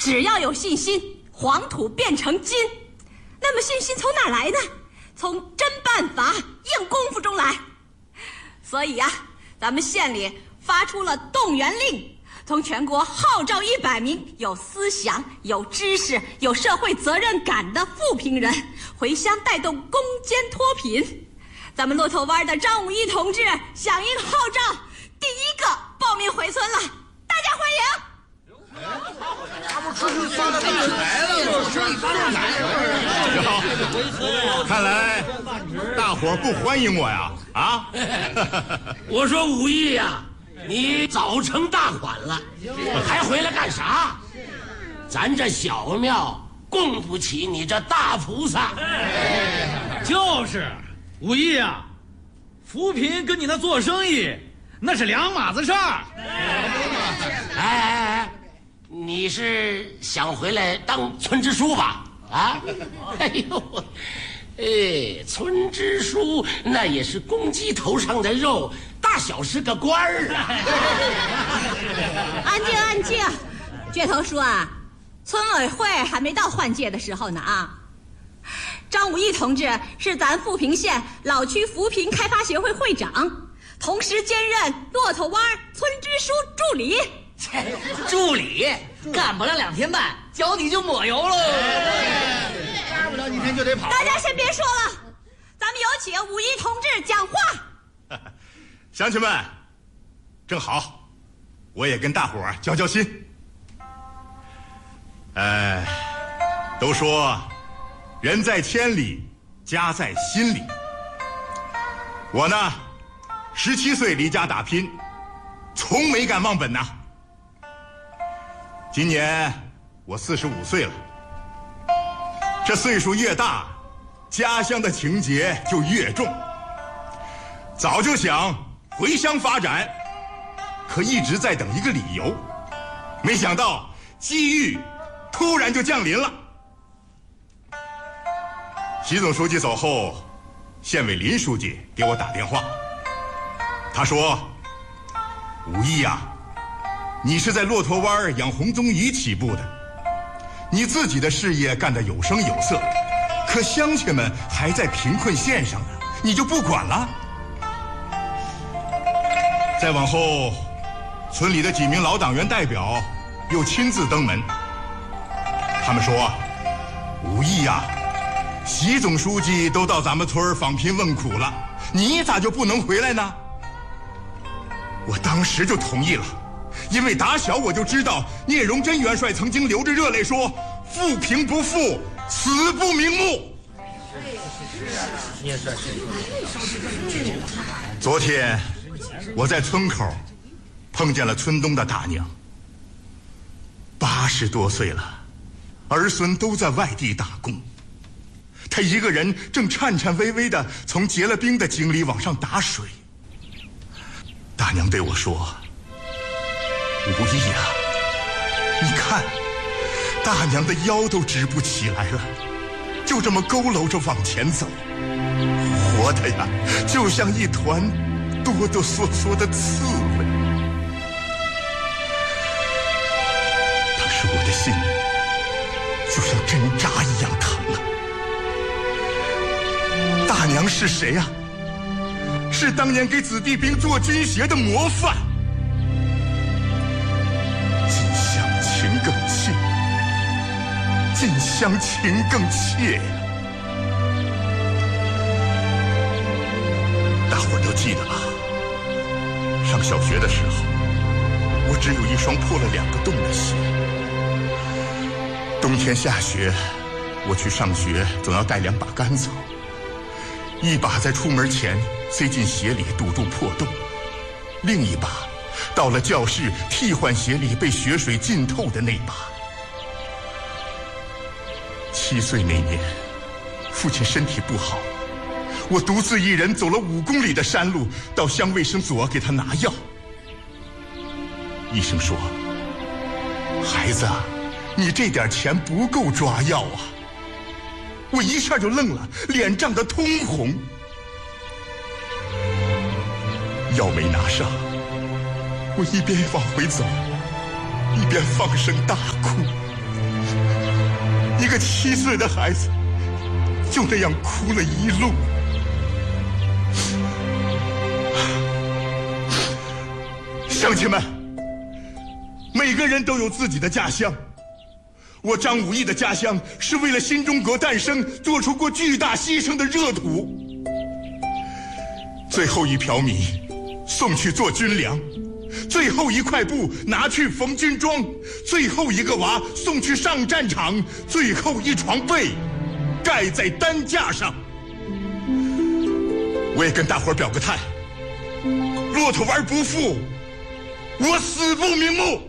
只要有信心，黄土变成金。那么信心从哪来呢？从真办法、硬功夫中来。所以呀，咱们县里发出了动员令，从全国号召100名有思想、有知识、有社会责任感的富平人回乡带动攻坚脱贫。咱们骆驼湾的张武义同志响应号召，第一个报名回村了，大家欢迎。 看来大伙儿不欢迎我呀！啊！ 我说武义呀，你早成大款了，还回来干啥？咱这小庙供不起你这大菩萨。 就是，武义呀，扶贫跟你那做生意那是两码子事儿。 哎，你是想回来当村支书吧？啊，哎呦，村支书那也是公鸡头上的肉，大小是个官儿啊。 安静，安静，倔头叔啊，村委会还没到换届的时候呢啊。张武义同志是咱富平县老区扶贫开发协会会长，同时兼任骆驼湾村支书助理。 助理干不了2天半，脚底就抹油喽。 干不了几天就得跑。 大家先别说了，咱们有请武义同志讲话。 乡亲们，正好，我也跟大伙儿交交心。都说人在千里，家在心里。我呢，17岁离家打拼，从没敢忘本呐。今年我45岁了，这岁数越大，家乡的情结就越重。早就想回乡发展，可一直在等一个理由，没想到机遇突然就降临了。习总书记走后，县委林书记给我打电话，他说：“武义呀，你是在骆驼湾养红鬃鱼起步的，你自己的事业干得有声有色，可乡亲们还在贫困线上呢，你就不管了？再往后，村里的几名老党员代表又亲自登门，他们说：武义呀，习总书记都到咱们村访贫问苦了，你咋就不能回来呢？”我当时就同意了，因为打小我就知道聂荣臻元帅曾经流着热泪说：“富贫不富，死不瞑目。”昨天我在村口碰见了村东的大娘，80多岁了，儿孙都在外地打工，她一个人正颤颤巍巍地从结了冰的井里往上打水。大娘对我说：“武义呀，你看，大娘的腰都直不起来了，就这么佝偻着往前走，活的呀，就像一团哆哆嗦嗦的刺猬。”当时我的心就像针扎一样疼啊！大娘是谁呀？是当年给子弟兵做军鞋的模范。近乡情更切，近乡情更切呀！大伙儿都记得吧？上小学的时候，我只有一双破了2个洞的鞋。冬天下雪，我去上学总要带2把杆子，一把在出门前塞进鞋里堵住破洞，另一把到了教室替换鞋里被雪水浸透的那把。7岁那年，父亲身体不好，我独自一人走了5公里的山路到乡卫生所给他拿药。医生说：“孩子，你这点钱不够抓药啊。”我一下就愣了，脸涨得通红。药没拿上，我一边往回走，一边放声大哭。 一个7岁的孩子就那样哭了一路。乡亲们，每个人都有自己的家乡。我张武义的家乡是为了新中国诞生做出过巨大牺牲的热土。最后一瓢米送去做军粮，最后一块布拿去缝军装，最后一个娃送去上战场，最后一床被盖在担架上。我也跟大伙儿表个态，骆驼湾不富，我死不瞑目。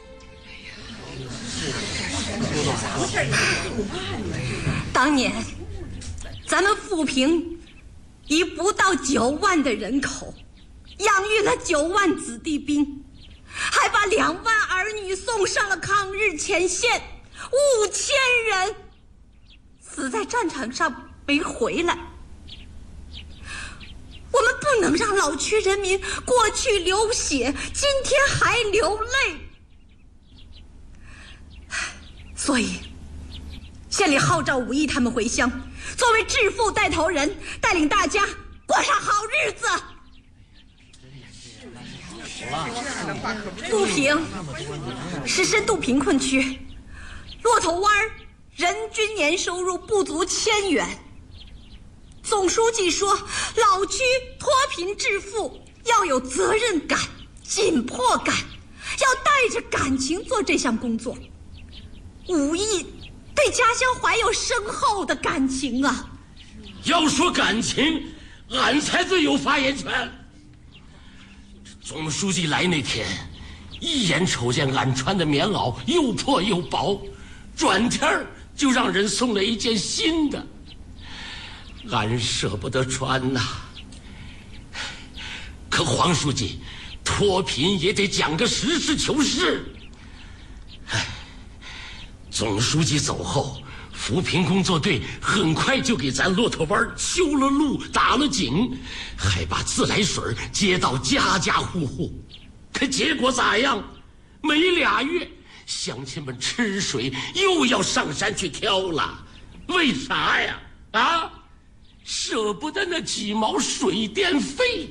当年咱们富平以不到9万的人口养育了9万子弟兵，还把2万儿女送上了抗日前线，5000人死在战场上没回来。我们不能让老区人民过去流血，今天还流泪。所以县里号召武义他们回乡，作为致富带头人，带领大家过上好日子。富平是深度贫困区，骆驼湾人均年收入不足1000元。总书记说，老区脱贫致富要有责任感、紧迫感，要带着感情做这项工作。武义对家乡怀有深厚的感情啊！ 要说感情，俺才最有发言权。总书记来那天，一眼瞅见俺穿的棉袄又破又薄，转天就让人送了一件新的。俺舍不得穿呐。可黄书记，脱贫也得讲个实事求是。总书记走后，扶贫工作队很快就给咱骆驼湾修了路、打了井，还把自来水接到家家户户。可结果咋样？没2月，乡亲们吃水又要上山去挑了。为啥呀？啊？舍不得那几毛水电费。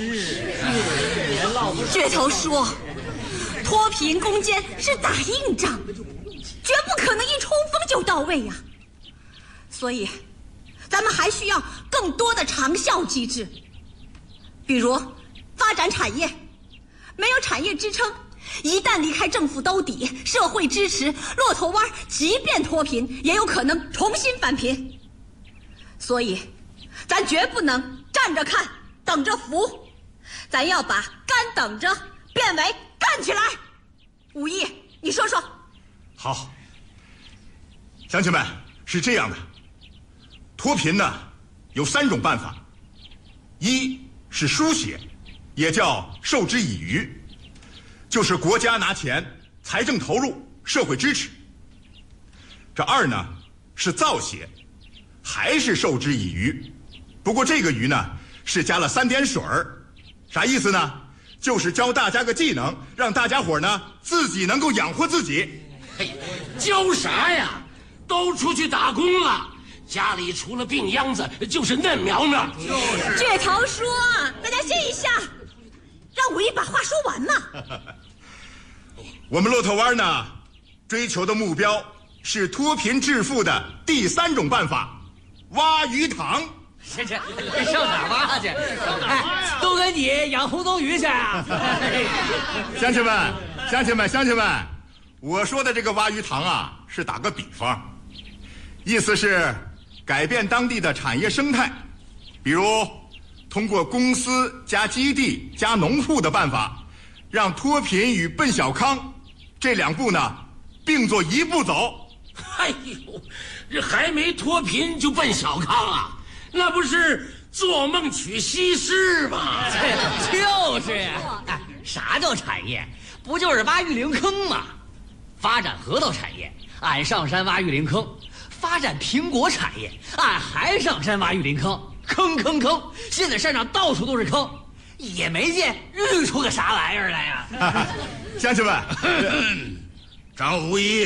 倔头说，脱贫攻坚是打硬仗，绝不可能一冲锋就到位呀。所以咱们还需要更多的长效机制，比如发展产业。没有产业支撑，一旦离开政府兜底、社会支持，骆驼湾即便脱贫也有可能重新返贫。所以咱绝不能站着看等着扶，咱要把干等着变为干起来。武义，你说说。 好，乡亲们，是这样的，脱贫呢有3种办法，一是输血，也叫授之以渔，就是国家拿钱，财政投入，社会支持。这2呢是造血，还是授之以渔，不过这个鱼呢是加了3点水儿，啥意思呢？就是教大家个技能，让大家伙呢自己能够养活自己。 嘿，教啥呀？都出去打工了，家里除了病秧子就是嫩苗苗。 倔头说，大家歇一下，让武义把话说完嘛。 我们骆驼湾呢，追求的目标是脱贫致富的第3种办法，挖鱼塘。 这上哪儿挖去？哎，都跟你养红鳃鱼去啊！ 乡亲们，乡亲们，乡亲们，我说的这个挖鱼塘啊，是打个比方，意思是改变当地的产业生态，比如通过公司加基地加农户的办法，让脱贫与奔小康这2步呢并作一步走。 哎呦，这还没脱贫就奔小康啊？那不是做梦娶西施吗？ 就是呀。哎，啥叫产业？不就是挖玉灵坑吗？发展核桃产业，俺上山挖玉灵坑；发展苹果产业，俺还上山挖玉灵坑。坑，现在山上到处都是坑，也没见绿出个啥玩意儿来呀。 乡亲们， 张无一，